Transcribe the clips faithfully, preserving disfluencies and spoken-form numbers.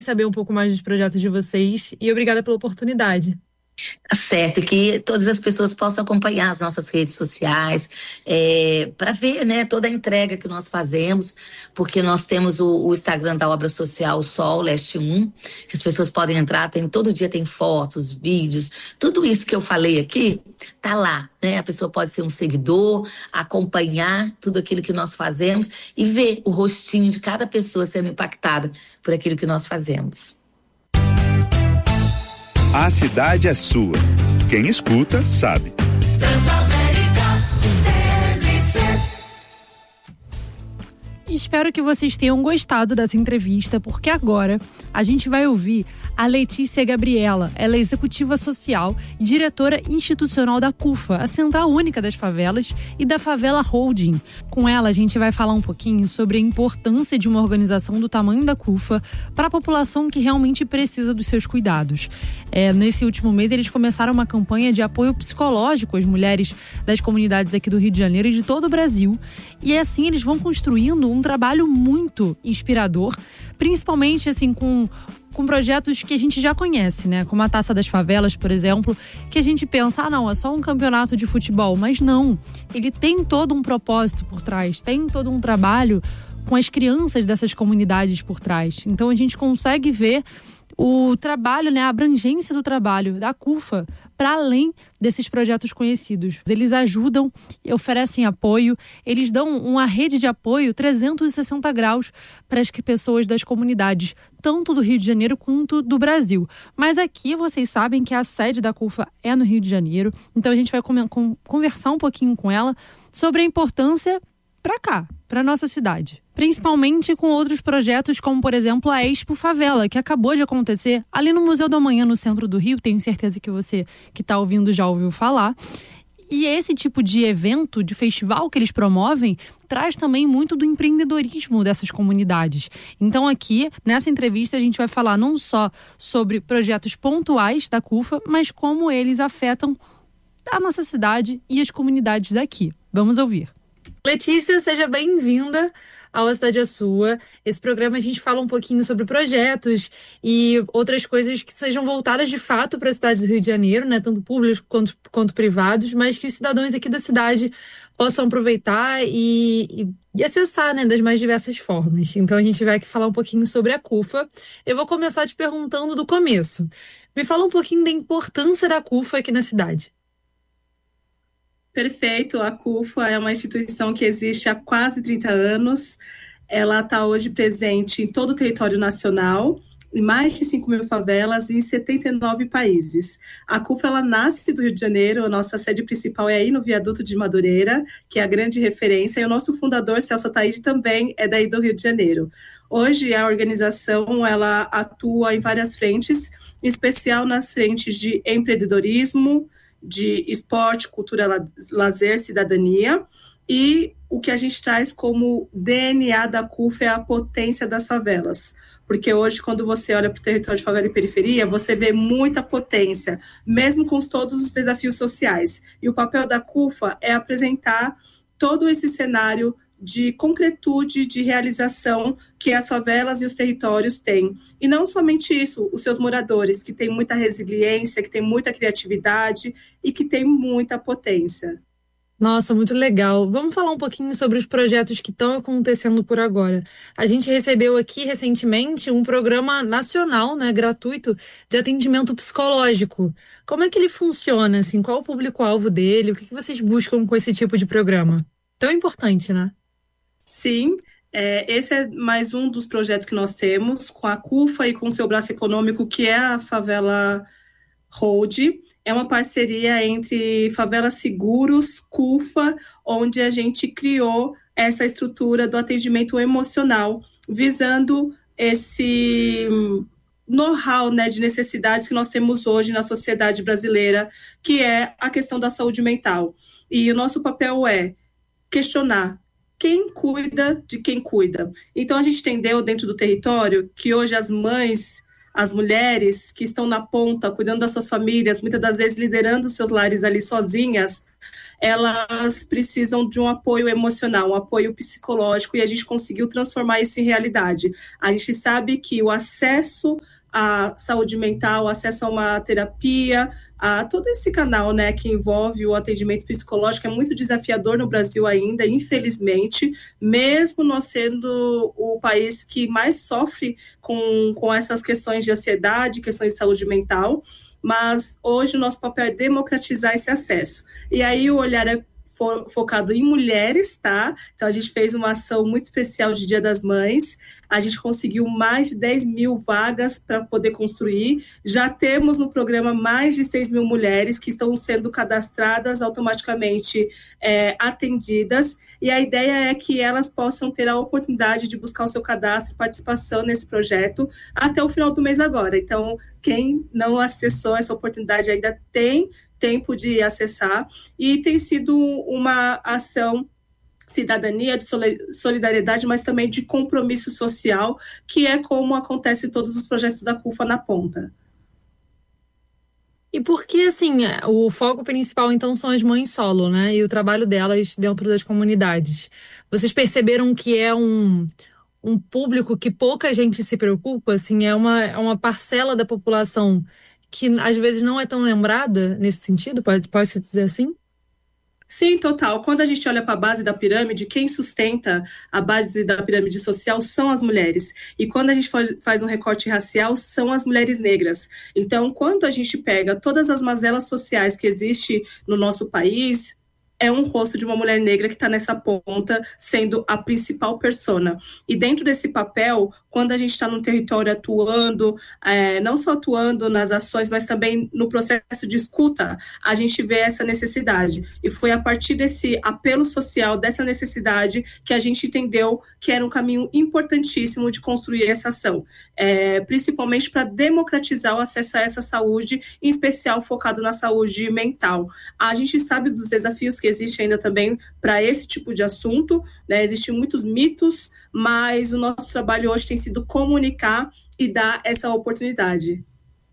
saber um pouco mais dos projetos de vocês e obrigada pela oportunidade. Tá certo, que todas as pessoas possam acompanhar as nossas redes sociais, é, para ver, né, toda a entrega que nós fazemos, porque nós temos o, o Instagram da obra social Sol Leste um, que as pessoas podem entrar, tem, todo dia tem fotos, vídeos, tudo isso que eu falei aqui tá lá, né? A pessoa pode ser um seguidor, acompanhar tudo aquilo que nós fazemos e ver o rostinho de cada pessoa sendo impactada por aquilo que nós fazemos. A cidade é sua. Quem escuta, sabe. Espero que vocês tenham gostado dessa entrevista, porque agora a gente vai ouvir a Letícia Gabriela. Ela é executiva social e diretora institucional da CUFA, a Central Única das Favelas, e da Favela Holding. Com ela, a gente vai falar um pouquinho sobre a importância de uma organização do tamanho da CUFA para a população que realmente precisa dos seus cuidados. É, nesse último mês, eles começaram uma campanha de apoio psicológico às mulheres das comunidades aqui do Rio de Janeiro e de todo o Brasil. E assim, eles vão construindo um trabalho muito inspirador, principalmente assim com, com projetos que a gente já conhece, né? Como a Taça das Favelas, por exemplo, que a gente pensa, ah não, é só um campeonato de futebol, mas não, ele tem todo um propósito por trás, tem todo um trabalho com as crianças dessas comunidades por trás. Então a gente consegue ver o trabalho, né, a abrangência do trabalho da CUFA para além desses projetos conhecidos. Eles ajudam, oferecem apoio, eles dão uma rede de apoio trezentos e sessenta graus para as pessoas das comunidades, tanto do Rio de Janeiro quanto do Brasil. Mas aqui vocês sabem que a sede da CUFA é no Rio de Janeiro, então a gente vai conversar um pouquinho com ela sobre a importância para cá, para nossa cidade. Principalmente com outros projetos, como, por exemplo, a Expo Favela, que acabou de acontecer ali no Museu do Amanhã, no centro do Rio. Tenho certeza que você que está ouvindo já ouviu falar. E esse tipo de evento, de festival que eles promovem, traz também muito do empreendedorismo dessas comunidades. Então aqui, nessa entrevista, a gente vai falar não só sobre projetos pontuais da CUFA, mas como eles afetam a nossa cidade e as comunidades daqui. Vamos ouvir. Letícia, seja bem-vinda ao A Cidade é Sua. Esse programa a gente fala um pouquinho sobre projetos e outras coisas que sejam voltadas de fato para a cidade do Rio de Janeiro, né? Tanto públicos quanto, quanto privados, mas que os cidadãos aqui da cidade possam aproveitar e, e, e acessar, né, das mais diversas formas. Então a gente vai aqui falar um pouquinho sobre a CUFA. Eu vou começar te perguntando do começo. Me fala um pouquinho da importância da CUFA aqui na cidade. Perfeito, a CUFA é uma instituição que existe há quase trinta anos, ela está hoje presente em todo o território nacional, em mais de cinco mil favelas e em setenta e nove países. A CUFA ela nasce do Rio de Janeiro, a nossa sede principal é aí no Viaduto de Madureira, que é a grande referência, e o nosso fundador, Celso Ataíde, também é daí do Rio de Janeiro. Hoje a organização ela atua em várias frentes, em especial nas frentes de empreendedorismo, de esporte, cultura, lazer, cidadania, e o que a gente traz como D N A da CUFA é a potência das favelas, porque hoje quando você olha para o território de favela e periferia, você vê muita potência, mesmo com todos os desafios sociais, e o papel da CUFA é apresentar todo esse cenário de concretude, de realização que as favelas e os territórios têm. E não somente isso, os seus moradores, que têm muita resiliência, que têm muita criatividade e que têm muita potência. Nossa, muito legal. Vamos falar um pouquinho sobre os projetos que estão acontecendo por agora. A gente recebeu aqui recentemente um programa nacional, né, gratuito, de atendimento psicológico. Como é que ele funciona? Assim, qual é o público-alvo dele? O que vocês buscam com esse tipo de programa? Tão importante, né? Sim, é, esse é mais um dos projetos que nós temos com a CUFA e com o seu braço econômico, que é a Favela Hold. É uma parceria entre Favelas Seguros, CUFA, onde a gente criou essa estrutura do atendimento emocional, visando esse know-how, né, de necessidades que nós temos hoje na sociedade brasileira, que é a questão da saúde mental. E o nosso papel é questionar quem cuida de quem cuida. Então, a gente entendeu dentro do território que hoje as mães, as mulheres que estão na ponta, cuidando das suas famílias, muitas das vezes liderando os seus lares ali sozinhas, elas precisam de um apoio emocional, um apoio psicológico, e a gente conseguiu transformar isso em realidade. A gente sabe que o acesso à saúde mental, acesso a uma terapia, a todo esse canal, né, que envolve o atendimento psicológico é muito desafiador no Brasil ainda, infelizmente, mesmo nós sendo o país que mais sofre com, com essas questões de ansiedade, questões de saúde mental, mas hoje o nosso papel é democratizar esse acesso. E aí o olhar é focado em mulheres, tá? Então a gente fez uma ação muito especial de Dia das Mães, a gente conseguiu mais de dez mil vagas para poder construir, já temos no programa mais de seis mil mulheres que estão sendo cadastradas, automaticamente é, atendidas, e a ideia é que elas possam ter a oportunidade de buscar o seu cadastro e participação nesse projeto até o final do mês agora. Então, quem não acessou essa oportunidade ainda tem tempo de acessar, e tem sido uma ação cidadania, de solidariedade, mas também de compromisso social, que é como acontece em todos os projetos da CUFA na ponta. E por que, assim, o foco principal, então, são as mães solo, né? E o trabalho delas dentro das comunidades. Vocês perceberam que é um, um público que pouca gente se preocupa, assim, é uma, é uma parcela da população que às vezes não é tão lembrada nesse sentido, pode, pode-se dizer assim? Sim, total. Quando a gente olha para a base da pirâmide, quem sustenta a base da pirâmide social são as mulheres. E quando a gente faz um recorte racial, são as mulheres negras. Então, quando a gente pega todas as mazelas sociais que existem no nosso país, é um rosto de uma mulher negra que está nessa ponta, sendo a principal persona. E dentro desse papel, quando a gente está no território atuando, é, não só atuando nas ações, mas também no processo de escuta, a gente vê essa necessidade. E foi a partir desse apelo social, dessa necessidade, que a gente entendeu que era um caminho importantíssimo de construir essa ação. É, principalmente para democratizar o acesso a essa saúde, em especial focado na saúde mental. A gente sabe dos desafios que existe ainda também para esse tipo de assunto, né? Existem muitos mitos, mas o nosso trabalho hoje tem sido comunicar e dar essa oportunidade.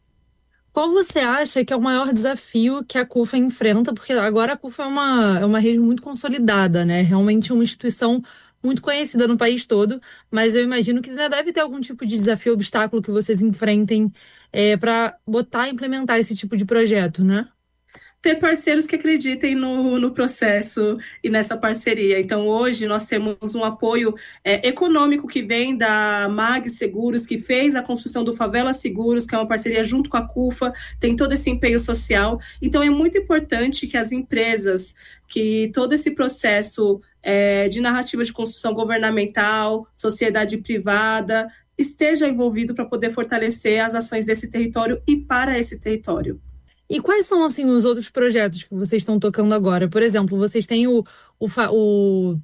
Qual você acha que é o maior desafio que a CUFA enfrenta? Porque agora a CUFA é uma, é uma rede muito consolidada, né? Realmente uma instituição muito conhecida no país todo, mas eu imagino que ainda deve ter algum tipo de desafio, obstáculo que vocês enfrentem é, para botar e implementar esse tipo de projeto, né? Ter parceiros que acreditem no, no processo e nessa parceria. Então, hoje, nós temos um apoio é, econômico que vem da MAG Seguros, que fez a construção do Favela Seguros, que é uma parceria junto com a CUFA, tem todo esse empenho social. Então, é muito importante que as empresas, que todo esse processo é, de narrativa de construção governamental, sociedade privada, esteja envolvido para poder fortalecer as ações desse território e para esse território. E quais são, assim, os outros projetos que vocês estão tocando agora? Por exemplo, vocês têm o, o, o,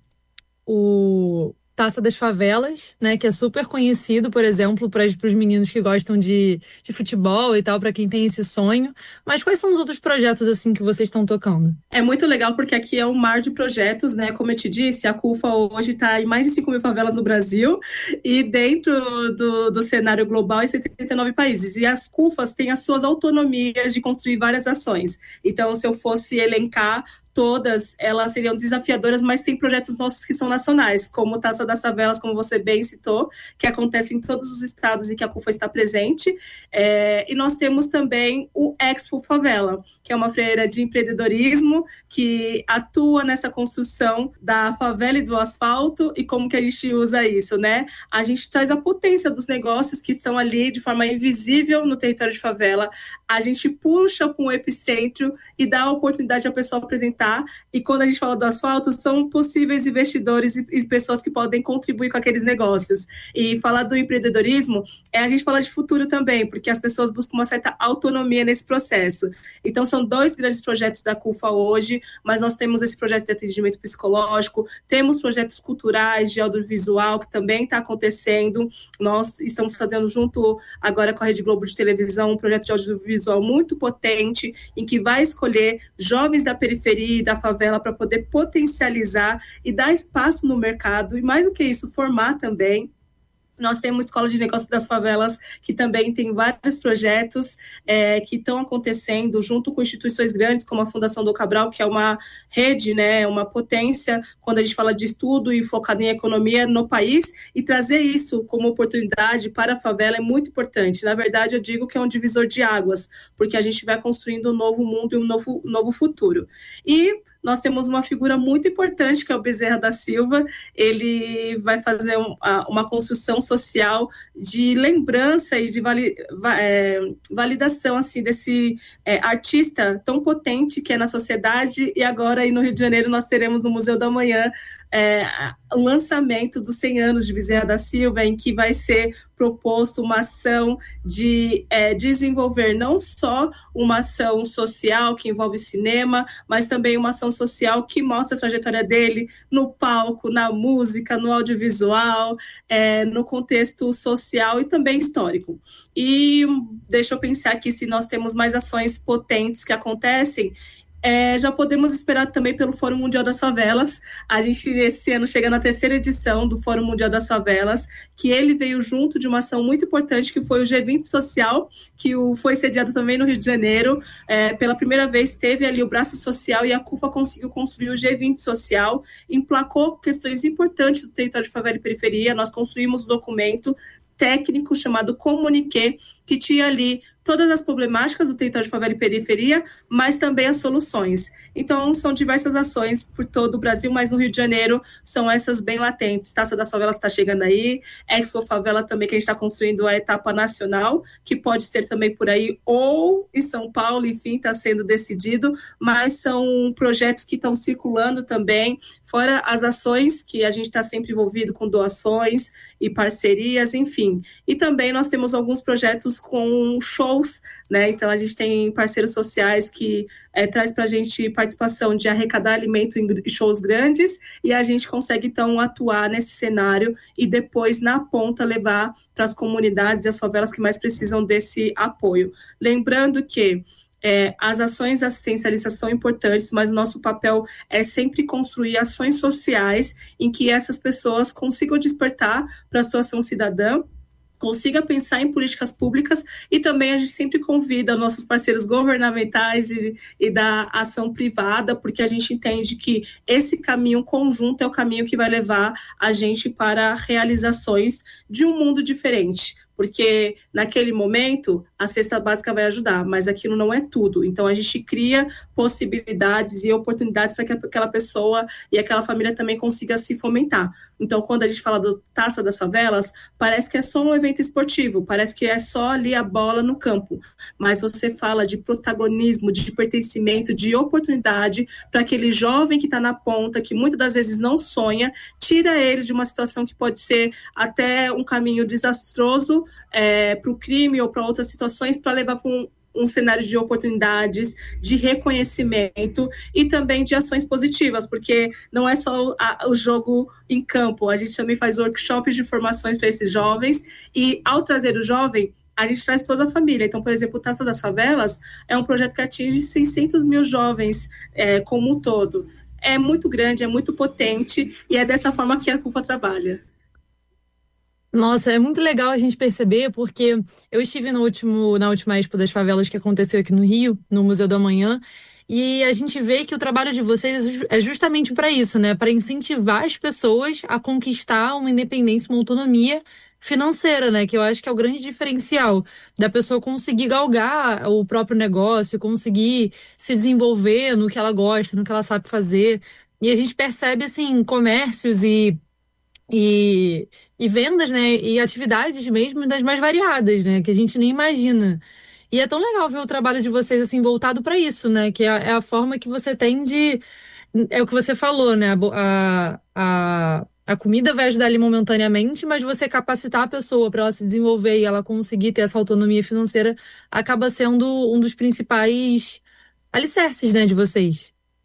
o Taça das Favelas, né? Que é super conhecido, por exemplo, para os meninos que gostam de, de futebol e tal, para quem tem esse sonho. Mas quais são os outros projetos, assim, que vocês estão tocando? É muito legal porque aqui é um mar de projetos, né? Como eu te disse, a CUFA hoje está em mais de cinco mil favelas no Brasil e dentro do, do cenário global em setenta e nove países. E as CUFAs têm as suas autonomias de construir várias ações. Então, se eu fosse elencar todas, elas seriam desafiadoras, mas tem projetos nossos que são nacionais, como Taça das Favelas, como você bem citou, que acontece em todos os estados e que a CUFA está presente. É, e nós temos também o Expo Favela, que é uma feira de empreendedorismo que atua nessa construção da favela e do asfalto, e como que a gente usa isso, né? A gente traz a potência dos negócios que estão ali de forma invisível no território de favela, a gente puxa para um epicentro e dá a oportunidade à pessoa apresentar. E quando a gente fala do asfalto, são possíveis investidores e, e pessoas que podem contribuir com aqueles negócios. E falar do empreendedorismo é a gente falar de futuro também, porque as pessoas buscam uma certa autonomia nesse processo. Então, são dois grandes projetos da CUFA hoje, mas nós temos esse projeto de atendimento psicológico, temos projetos culturais de audiovisual que também está acontecendo. Nós estamos fazendo junto agora com a Rede Globo de televisão um projeto de audiovisual muito potente, em que vai escolher jovens da periferia e da favela para poder potencializar e dar espaço no mercado, e mais do que isso, formar também. Nós temos Escola de Negócios das Favelas, que também tem vários projetos é, que estão acontecendo junto com instituições grandes, como a Fundação do Cabral, que é uma rede, né, uma potência, quando a gente fala de estudo e focado em economia no país, e trazer isso como oportunidade para a favela é muito importante. Na verdade, eu digo que é um divisor de águas, porque a gente vai construindo um novo mundo e um novo, novo futuro. E nós temos uma figura muito importante, que é o Bezerra da Silva. Ele vai fazer um, uma construção social de lembrança e de vali, é, validação assim, desse é, artista tão potente que é na sociedade. E agora, aí no Rio de Janeiro, nós teremos o Museu da Manhã, é, o lançamento dos cem anos de Bezerra da Silva, em que vai ser proposto uma ação de é, desenvolver não só uma ação social que envolve cinema, mas também uma ação social que mostra a trajetória dele no palco, na música, no audiovisual, é, no contexto social e também histórico. E deixa eu pensar aqui se nós temos mais ações potentes que acontecem. É, já podemos esperar também pelo Fórum Mundial das Favelas. A gente, esse ano, chega na terceira edição do Fórum Mundial das Favelas, que ele veio junto de uma ação muito importante, que foi o G vinte Social, que o, foi sediado também no Rio de Janeiro. É, pela primeira vez, teve ali o braço social e a CUFA conseguiu construir o G vinte Social, emplacou questões importantes do território de favela e periferia. Nós construímos um documento técnico chamado Comuniqué, que tinha ali todas as problemáticas do território de favela e periferia, mas também as soluções. Então, são diversas ações por todo o Brasil, mas no Rio de Janeiro são essas bem latentes. Taça das Favelas está chegando aí, Expo Favela também, que a gente está construindo a etapa nacional, que pode ser também por aí, ou em São Paulo, enfim, está sendo decidido, mas são projetos que estão circulando também, fora as ações que a gente está sempre envolvido com doações e parcerias, enfim. E também nós temos alguns projetos com shows, né? Então a gente tem parceiros sociais que é, traz para a gente participação de arrecadar alimento em shows grandes, e a gente consegue então atuar nesse cenário e depois na ponta levar para as comunidades e as favelas que mais precisam desse apoio. Lembrando que É, as ações assistencialistas são importantes, mas o nosso papel é sempre construir ações sociais em que essas pessoas consigam despertar para a sua ação cidadã, consiga pensar em políticas públicas, e também a gente sempre convida nossos parceiros governamentais e, e da ação privada, porque a gente entende que esse caminho conjunto é o caminho que vai levar a gente para realizações de um mundo diferente. Porque naquele momento a cesta básica vai ajudar, mas aquilo não é tudo. Então a gente cria possibilidades e oportunidades para que aquela pessoa e aquela família também consiga se fomentar. Então quando a gente fala do Taça das Favelas, parece que é só um evento esportivo, parece que é só ali a bola no campo, mas você fala de protagonismo, de pertencimento, de oportunidade para aquele jovem que está na ponta, que muitas das vezes não sonha, tira ele de uma situação que pode ser até um caminho desastroso, É, para o crime ou para outras situações, para levar para um, um cenário de oportunidades, de reconhecimento e também de ações positivas, porque não é só a, o jogo em campo, a gente também faz workshops de formações para esses jovens, e ao trazer o jovem, a gente traz toda a família. Então, por exemplo, o Taça das Favelas é um projeto que atinge seiscentos mil jovens é, como um todo. É muito grande, é muito potente, e é dessa forma que a CUFA trabalha. Nossa, é muito legal a gente perceber, porque eu estive no último, na última Expo das Favelas que aconteceu aqui no Rio, no Museu da Manhã, e a gente vê que o trabalho de vocês é justamente para isso, né? Para incentivar as pessoas a conquistar uma independência, uma autonomia financeira, né? Que eu acho que é o grande diferencial da pessoa conseguir galgar o próprio negócio, conseguir se desenvolver no que ela gosta, no que ela sabe fazer. E a gente percebe, assim, comércios e E, e vendas, né? E atividades mesmo das mais variadas, né? Que a gente nem imagina. E é tão legal ver o trabalho de vocês, assim, voltado para isso, né? Que é, é a forma que você tem de... É o que você falou, né? A, a, a comida vai ajudar ali momentaneamente, mas você capacitar a pessoa para ela se desenvolver e ela conseguir ter essa autonomia financeira acaba sendo um dos principais alicerces, né? De vocês.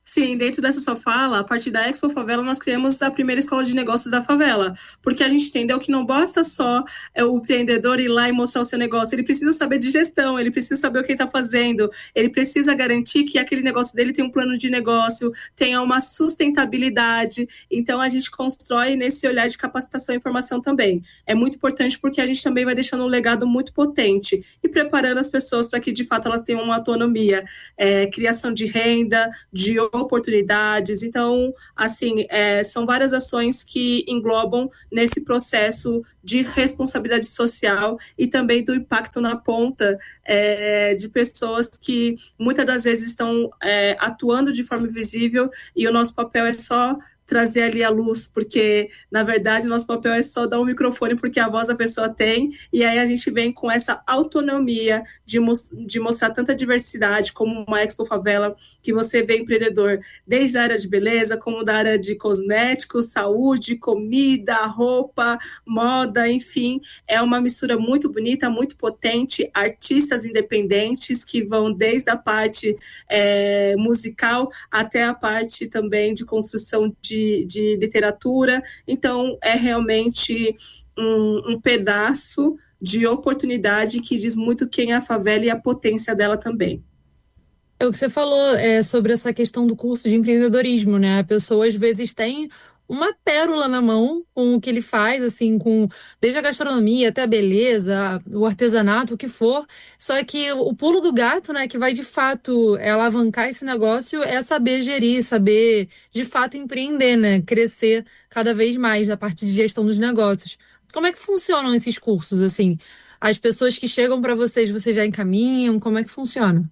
Sim, dentro dessa sua fala, a partir da Expo Favela, nós criamos a primeira escola de negócios da favela, porque a gente entendeu que não basta só é, o empreendedor ir lá e mostrar o seu negócio, ele precisa saber de gestão, ele precisa saber o que ele está fazendo, ele precisa garantir que aquele negócio dele tem um plano de negócio, tenha uma sustentabilidade, então a gente constrói nesse olhar de capacitação e formação também. É muito importante porque a gente também vai deixando um legado muito potente e preparando as pessoas para que, de fato, elas tenham uma autonomia, é, criação de renda, de oportunidades. Então, assim, é, são várias ações que englobam nesse processo de responsabilidade social e também do impacto na ponta é, de pessoas que muitas das vezes estão é, atuando de forma invisível e o nosso papel é só trazer ali a luz, porque, na verdade, nosso papel é só dar um microfone, porque a voz a pessoa tem, e aí a gente vem com essa autonomia de, mo- de mostrar tanta diversidade, como uma Expo Favela, que você vê empreendedor desde a área de beleza, como da área de cosméticos, saúde, comida, roupa, moda, enfim, é uma mistura muito bonita, muito potente, artistas independentes que vão desde a parte é, musical até a parte também de construção de De, de literatura, então é realmente um, um pedaço de oportunidade que diz muito quem é a favela e a potência dela também. É o que você falou é, sobre essa questão do curso de empreendedorismo, né? A pessoa às vezes tem uma pérola na mão com o que ele faz, assim, com desde a gastronomia até a beleza, o artesanato, o que for. Só que o pulo do gato, né, que vai de fato alavancar esse negócio é saber gerir, saber de fato empreender, né? Crescer cada vez mais a parte de gestão dos negócios. Como é que funcionam esses cursos, assim? As pessoas que chegam para vocês, vocês já encaminham? Como é que funciona?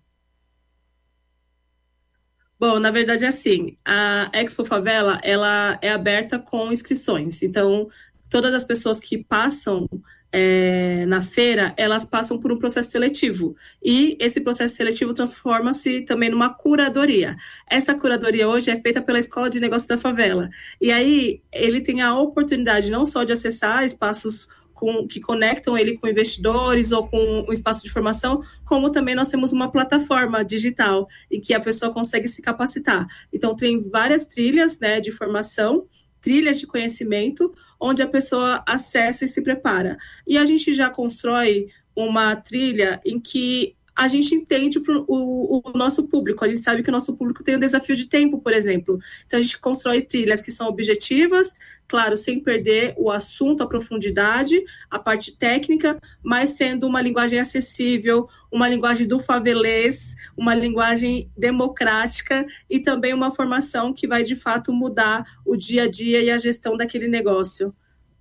Bom, na verdade é assim, a Expo Favela, ela é aberta com inscrições, então todas as pessoas que passam é, na feira, elas passam por um processo seletivo, e esse processo seletivo transforma-se também numa curadoria. Essa curadoria hoje é feita pela Escola de Negócios da Favela, e aí ele tem a oportunidade não só de acessar espaços Com, que conectam ele com investidores ou com um espaço de formação, como também nós temos uma plataforma digital em que a pessoa consegue se capacitar. Então, tem várias trilhas, né, de formação, trilhas de conhecimento, onde a pessoa acessa e se prepara. E a gente já constrói uma trilha em que a gente entende o, o, o nosso público, a gente sabe que o nosso público tem um desafio de tempo, por exemplo. Então, a gente constrói trilhas que são objetivas, claro, sem perder o assunto, a profundidade, a parte técnica, mas sendo uma linguagem acessível, uma linguagem do favelês, uma linguagem democrática e também uma formação que vai, de fato, mudar o dia a dia e a gestão daquele negócio.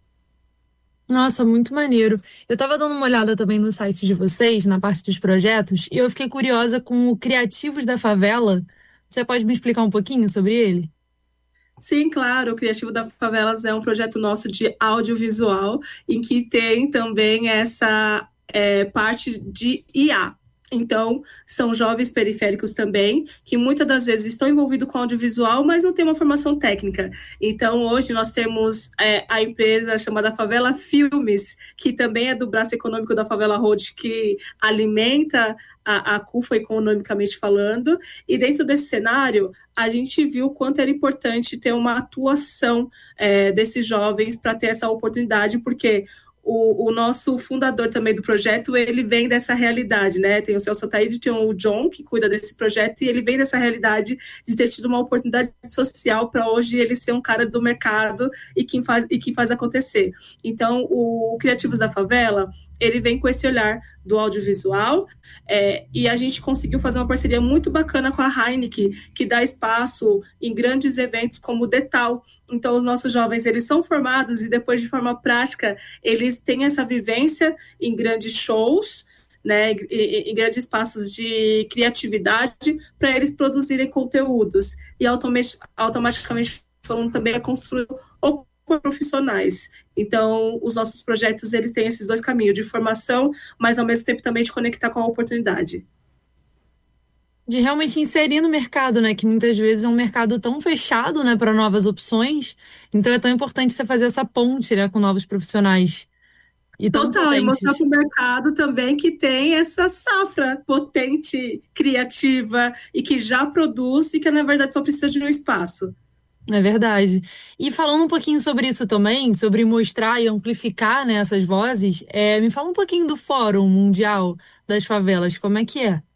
Nossa, muito maneiro. Eu tava dando uma olhada também no site de vocês, na parte dos projetos, e eu fiquei curiosa com o Criativos da Favela. Você pode me explicar um pouquinho sobre ele? Sim, claro, o Criativo da Favelas é um projeto nosso de audiovisual, em que tem também essa é, parte de I A. Então, são jovens periféricos também, que muitas das vezes estão envolvidos com audiovisual, mas não têm uma formação técnica. Então, hoje nós temos é, a empresa chamada Favela Filmes, que também é do braço econômico da Favela Road, que alimenta a, a CUFA economicamente falando, e dentro desse cenário, a gente viu o quanto era importante ter uma atuação é, desses jovens para ter essa oportunidade, porque O, o nosso fundador também do projeto, ele vem dessa realidade, né? Tem o Celso Ataíde, tem o John, que cuida desse projeto, e ele vem dessa realidade de ter tido uma oportunidade social para hoje ele ser um cara do mercado e que faz, e que faz acontecer. Então, o Criativos da Favela, ele vem com esse olhar do audiovisual, é, e a gente conseguiu fazer uma parceria muito bacana com a Heineken, que dá espaço em grandes eventos como o Detal. Então, os nossos jovens, eles são formados e depois, de forma prática, eles têm essa vivência em grandes shows, né, em, em grandes espaços de criatividade, para eles produzirem conteúdos. E automaticamente, automaticamente foram também a construir o profissionais. Então, os nossos projetos, eles têm esses dois caminhos, de formação, mas ao mesmo tempo também de conectar com a oportunidade. De realmente inserir no mercado, né? Que muitas vezes é um mercado tão fechado, né, para novas opções. Então, é tão importante você fazer essa ponte, né, com novos profissionais. E tão Total, e potentes. mostrar para o mercado também que tem essa safra potente, criativa e que já produz e que, na verdade, só precisa de um espaço. É verdade. E falando um pouquinho sobre isso também, sobre mostrar e amplificar, né, essas vozes, é, me fala um pouquinho do Fórum Mundial das Favelas, como é que é?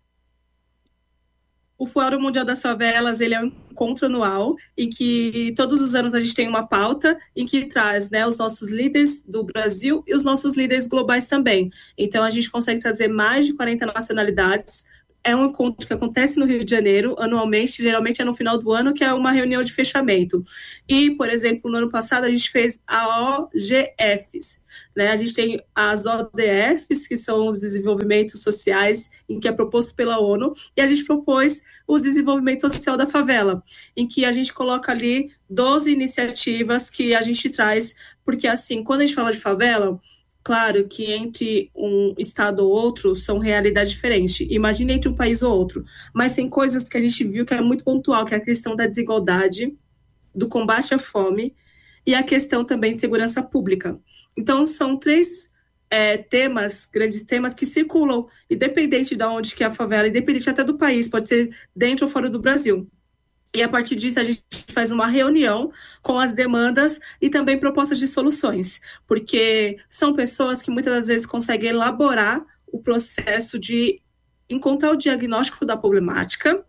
O Fórum Mundial das Favelas, ele é um encontro anual em que todos os anos a gente tem uma pauta em que traz, né, os nossos líderes do Brasil e os nossos líderes globais também. Então, a gente consegue trazer mais de quarenta nacionalidades. É um encontro que acontece no Rio de Janeiro, anualmente, geralmente é no final do ano, que é uma reunião de fechamento. E, por exemplo, no ano passado a gente fez a O G Fs, né? A gente tem as O D Fs, que são os desenvolvimentos sociais, em que é proposto pela ONU, e a gente propôs o desenvolvimento social da favela, em que a gente coloca ali doze iniciativas que a gente traz, porque assim, quando a gente fala de favela, claro que entre um estado ou outro são realidades diferentes. Imagina entre um país ou outro. Mas tem coisas que a gente viu que é muito pontual, que é a questão da desigualdade, do combate à fome e a questão também de segurança pública. Então, são três é, temas, grandes temas, que circulam, independente de onde que é a favela, independente até do país, pode ser dentro ou fora do Brasil. E a partir disso a gente faz uma reunião com as demandas e também propostas de soluções, porque são pessoas que muitas das vezes conseguem elaborar o processo de encontrar o diagnóstico da problemática,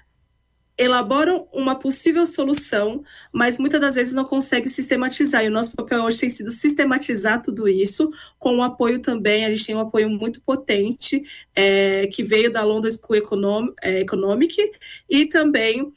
elaboram uma possível solução, mas muitas das vezes não conseguem sistematizar. E o nosso papel hoje tem sido sistematizar tudo isso, com o apoio também, a gente tem um apoio muito potente, é, que veio da London School Economic, é, Economic e também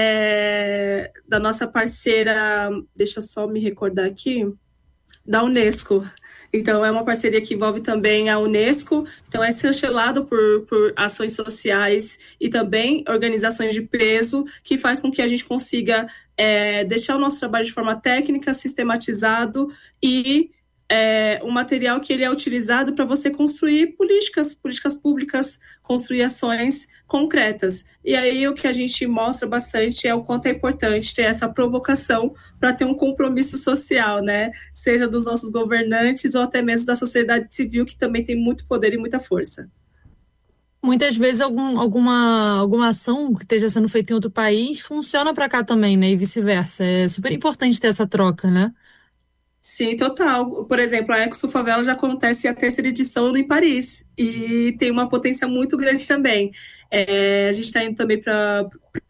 é, da nossa parceira, deixa eu só me recordar aqui, da Unesco. Então, é uma parceria que envolve também a Unesco, então é chancelado por, por ações sociais e também organizações de peso, que faz com que a gente consiga é, deixar o nosso trabalho de forma técnica, sistematizado e é, um material que ele é utilizado para você construir políticas, políticas públicas, construir ações concretas. E aí o que a gente mostra bastante é o quanto é importante ter essa provocação para ter um compromisso social, né? Seja dos nossos governantes ou até mesmo da sociedade civil, que também tem muito poder e muita força. Muitas vezes algum, alguma, alguma ação que esteja sendo feita em outro país funciona para cá também, né? E vice-versa. É super importante ter essa troca, né? Sim, total. Por exemplo, a Expo Favela já acontece a terceira edição em Paris e tem uma potência muito grande também. É, a gente está indo também para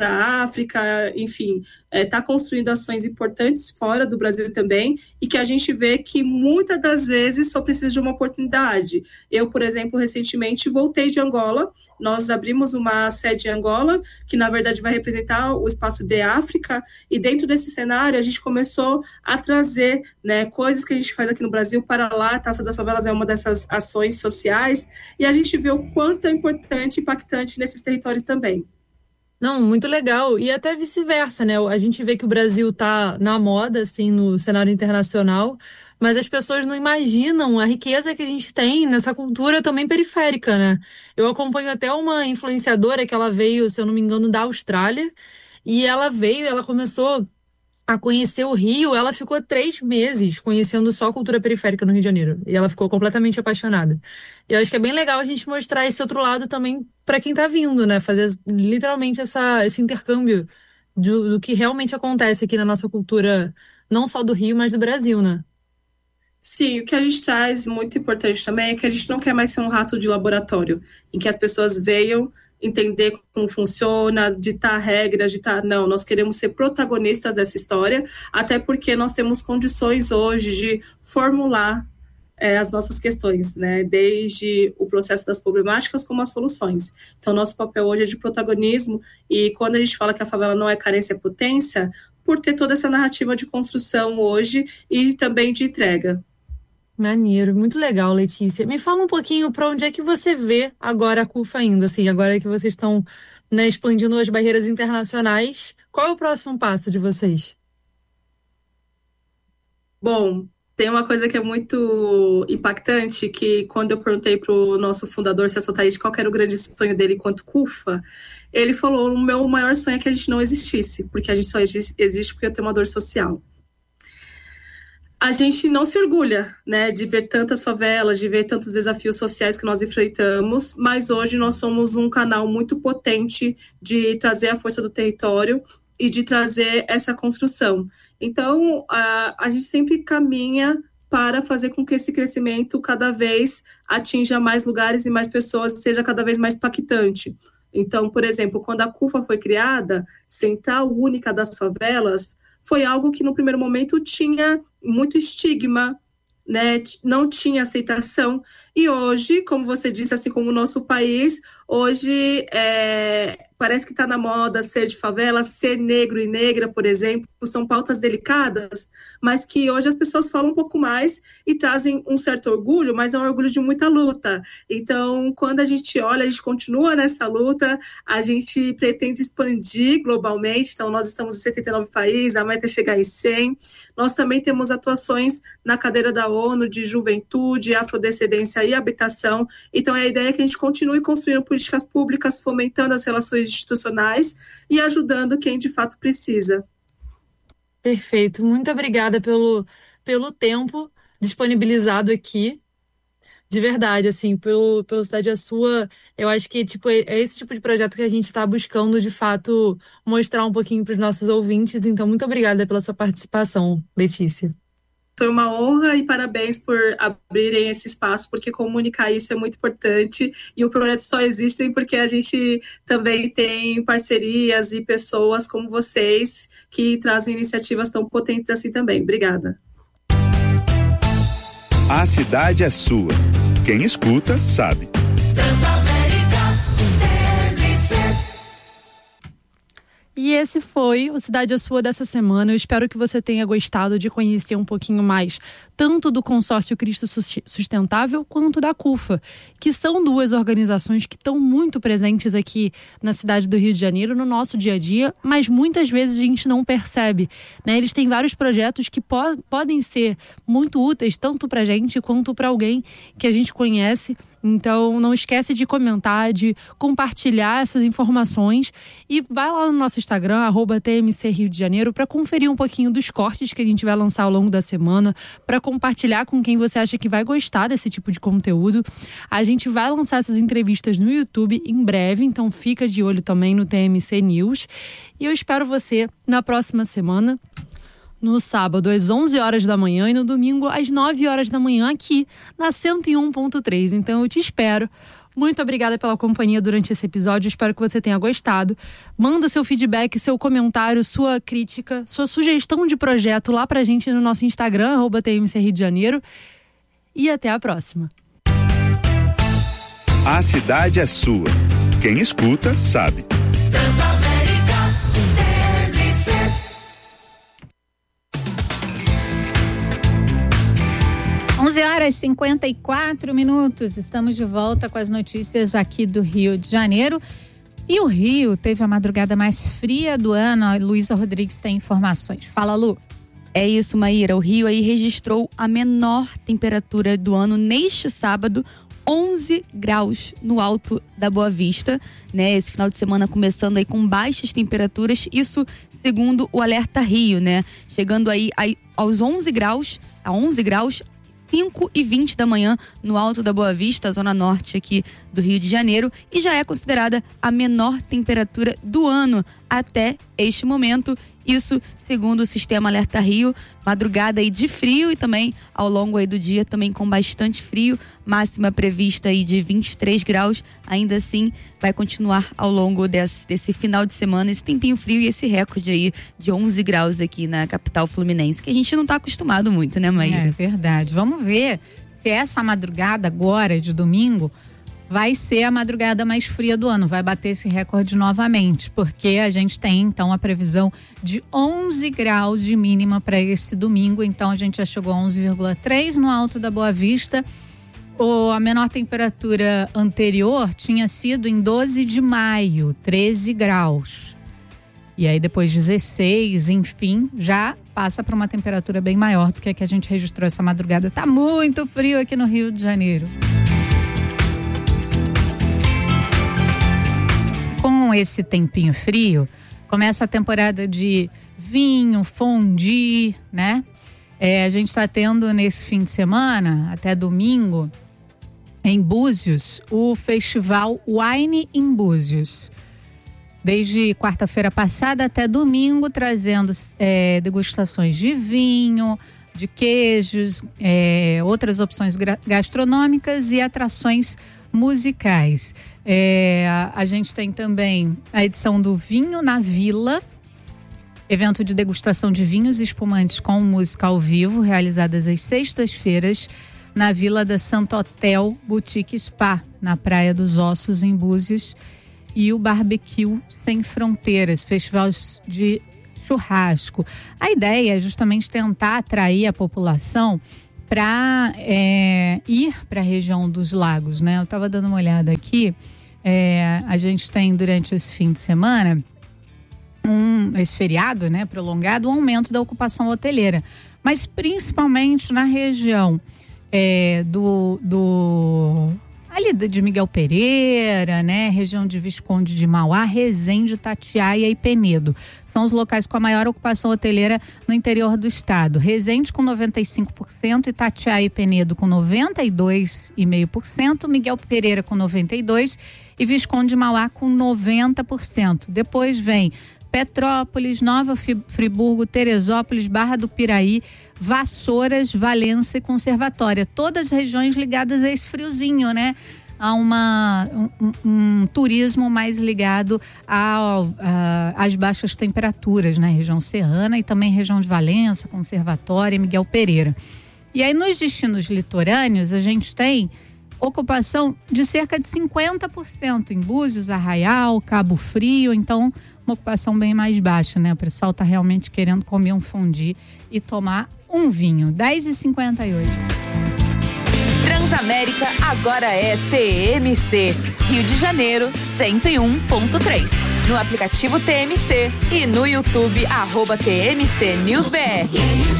a África, enfim, está é, construindo ações importantes fora do Brasil também, e que a gente vê que muitas das vezes só precisa de uma oportunidade. Eu, por exemplo, recentemente voltei de Angola, nós abrimos uma sede em Angola, que na verdade vai representar o espaço de África, e dentro desse cenário a gente começou a trazer, né, coisas que a gente faz aqui no Brasil para lá. A Taça das Favelas é uma dessas ações sociais, e a gente vê o quanto é importante e impactante nesses territórios também. Não, muito legal. E até vice-versa, né? A gente vê que o Brasil tá na moda, assim, no cenário internacional, mas as pessoas não imaginam a riqueza que a gente tem nessa cultura também periférica, né? Eu acompanho até uma influenciadora que ela veio, se eu não me engano, da Austrália, e ela veio, ela começou a conhecer o Rio, ela ficou três meses conhecendo só a cultura periférica no Rio de Janeiro. E ela ficou completamente apaixonada. E eu acho que é bem legal a gente mostrar esse outro lado também para quem tá vindo, né? Fazer literalmente essa, esse intercâmbio do, do que realmente acontece aqui na nossa cultura, não só do Rio, mas do Brasil, né? Sim, o que a gente traz muito importante também é que a gente não quer mais ser um rato de laboratório, em que as pessoas venham entender como funciona, ditar regras, ditar... Não, nós queremos ser protagonistas dessa história, até porque nós temos condições hoje de formular é, as nossas questões, né? Desde o processo das problemáticas como as soluções. Então, nosso papel hoje é de protagonismo, e quando a gente fala que a favela não é carência, é potência, por ter toda essa narrativa de construção hoje e também de entrega. Maneiro, muito legal, Letícia. Me fala um pouquinho para onde é que você vê agora a CUFA indo, assim, agora que vocês estão, né, expandindo as barreiras internacionais. Qual é o próximo passo de vocês? Bom, tem uma coisa que é muito impactante, que quando eu perguntei para o nosso fundador, Celso Thaís, qual era o grande sonho dele enquanto CUFA, ele falou: o meu maior sonho é que a gente não existisse, porque a gente só existe porque eu tenho uma dor social. A gente não se orgulha, né, de ver tantas favelas, de ver tantos desafios sociais que nós enfrentamos, mas hoje nós somos um canal muito potente de trazer a força do território e de trazer essa construção. Então, a, a gente sempre caminha para fazer com que esse crescimento cada vez atinja mais lugares e mais pessoas, seja cada vez mais impactante. Então, por exemplo, quando a CUFA foi criada, Central Única das Favelas, foi algo que no primeiro momento tinha muito estigma, né? Não tinha aceitação. E hoje, como você disse, assim como o nosso país, hoje é, parece que está na moda ser de favela, ser negro e negra, por exemplo, são pautas delicadas, mas que hoje as pessoas falam um pouco mais e trazem um certo orgulho, mas é um orgulho de muita luta. Então, quando a gente olha, a gente continua nessa luta, a gente pretende expandir globalmente, então nós estamos em setenta e nove países, a meta é chegar em cem. Nós também temos atuações na cadeira da ONU de juventude, afrodescendência e habitação. Então, a ideia é que a gente continue construindo políticas públicas, fomentando as relações institucionais e ajudando quem de fato precisa. Perfeito. Muito obrigada pelo, pelo tempo disponibilizado aqui. De verdade, assim, pelo, pelo Cidade é Sua, eu acho que tipo, é esse tipo de projeto que a gente está buscando, de fato, mostrar um pouquinho para os nossos ouvintes. Então, muito obrigada pela sua participação, Letícia. Foi uma honra e parabéns por abrirem esse espaço, porque comunicar isso é muito importante e o projeto só existe porque a gente também tem parcerias e pessoas como vocês que trazem iniciativas tão potentes assim também. Obrigada. A cidade é sua. Quem escuta, sabe. E esse foi o Cidade é Sua dessa semana. Eu espero que você tenha gostado de conhecer um pouquinho mais tanto do Consórcio Cristo Sustentável quanto da CUFA, que são duas organizações que estão muito presentes aqui na cidade do Rio de Janeiro, no nosso dia a dia, mas muitas vezes a gente não percebe, né? Eles têm vários projetos que po- podem ser muito úteis, tanto para a gente quanto para alguém que a gente conhece. Então, não esquece de comentar, de compartilhar essas informações e vai lá no nosso Instagram, arroba T M C Rio de Janeiro, para conferir um pouquinho dos cortes que a gente vai lançar ao longo da semana, para compartilhar com quem você acha que vai gostar desse tipo de conteúdo. A gente vai lançar essas entrevistas no YouTube em breve, então fica de olho também no T M C News. E eu espero você na próxima semana, no sábado às onze horas da manhã e no domingo às nove horas da manhã aqui na cento e um ponto três. Então eu te espero. Muito obrigada pela companhia durante esse episódio. Espero que você tenha gostado. Manda seu feedback, seu comentário, sua crítica, sua sugestão de projeto lá pra gente no nosso Instagram, arroba T M C Rio de Janeiro. E até a próxima. A cidade é sua. Quem escuta, sabe. onze horas e cinquenta e quatro minutos, estamos de volta com as notícias aqui do Rio de Janeiro. E o Rio teve a madrugada mais fria do ano. A Luísa Rodrigues tem informações. Fala, Lu. É isso, Maíra. O Rio aí registrou a menor temperatura do ano neste sábado, onze graus no alto da Boa Vista, né? Esse final de semana começando aí com baixas temperaturas, isso segundo o Alerta Rio, né? Chegando aí, aí aos onze graus, a onze graus, cinco e vinte da manhã no alto da Boa Vista, zona norte aqui do Rio de Janeiro, e já é considerada a menor temperatura do ano até este momento. Isso segundo o Sistema Alerta Rio, madrugada aí de frio e também ao longo aí do dia também com bastante frio, máxima prevista aí de vinte e três graus, ainda assim vai continuar ao longo desse, desse final de semana, esse tempinho frio e esse recorde aí de onze graus aqui na capital fluminense, que a gente não está acostumado muito, né, Maíra? É verdade, vamos ver se essa madrugada agora de domingo vai ser a madrugada mais fria do ano, vai bater esse recorde novamente, porque a gente tem então a previsão de onze graus de mínima para esse domingo, então a gente já chegou a onze vírgula três no alto da Boa Vista. O, a menor temperatura anterior tinha sido em doze de maio, treze graus. E aí depois dezesseis, enfim, já passa para uma temperatura bem maior do que a que a gente registrou essa madrugada. Tá muito frio aqui no Rio de Janeiro. Com esse tempinho frio, começa a temporada de vinho, fondue, né? É, a gente está tendo nesse fim de semana, até domingo, em Búzios, o festival Wine in Búzios. Desde quarta-feira passada até domingo, trazendo é, degustações de vinho, de queijos, é, outras opções gastronômicas e atrações musicais. É, a gente tem também a edição do Vinho na Vila, evento de degustação de vinhos e espumantes com música ao vivo, realizadas às sextas-feiras na Vila da Santo Hotel Boutique Spa, na Praia dos Ossos, em Búzios, e o Barbecue Sem Fronteiras, festival de churrasco. A ideia é justamente tentar atrair a população para é, ir para a região dos lagos, né? Eu estava dando uma olhada aqui, é, a gente tem durante esse fim de semana, um, esse feriado, né, prolongado, um aumento da ocupação hoteleira, mas principalmente na região é, do, do ali de Miguel Pereira, né, região de Visconde de Mauá, Resende, Itatiaia e Penedo. São os locais com a maior ocupação hoteleira no interior do estado. Resende com noventa e cinco por cento, Itatiaia e Penedo com noventa e dois vírgula cinco por cento, Miguel Pereira com noventa e dois por cento e Visconde de Mauá com noventa por cento. Depois vem Petrópolis, Nova Friburgo, Teresópolis, Barra do Piraí, Vassouras, Valença e Conservatória. Todas regiões ligadas a esse friozinho, né? A uma, um, um turismo mais ligado ao, a, às baixas temperaturas, né? Região serrana e também região de Valença, Conservatória e Miguel Pereira. E aí nos destinos litorâneos a gente tem ocupação de cerca de cinquenta por cento em Búzios, Arraial, Cabo Frio, então uma ocupação bem mais baixa, né? O pessoal tá realmente querendo comer um fondue e tomar um vinho. dez e cinquenta e oito. Transamérica agora é T M C. Rio de Janeiro, cento e um ponto três. No aplicativo T M C e no YouTube, arroba T M C News B R.